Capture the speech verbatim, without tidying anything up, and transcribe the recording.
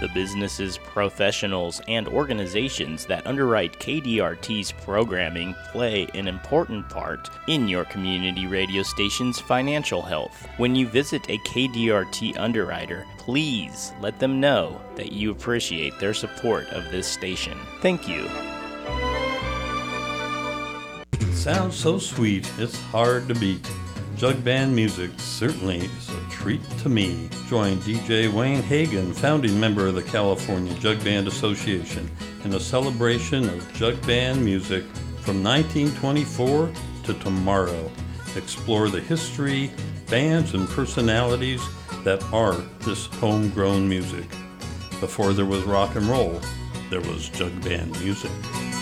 The businesses, professionals, and organizations that underwrite K D R T's programming play an important part in your community radio station's financial health. When you visit a K D R T underwriter, please let them know that you appreciate their support of this station. Thank you. It sounds so sweet, it's hard to beat. Jug band music certainly is a treat to me. Join D J Wayne Hagan, founding member of the California Jug Band Association, in a celebration of jug band music from nineteen twenty-four to tomorrow. Explore the history, bands, and personalities that are this homegrown music. Before there was rock and roll, there was jug band music.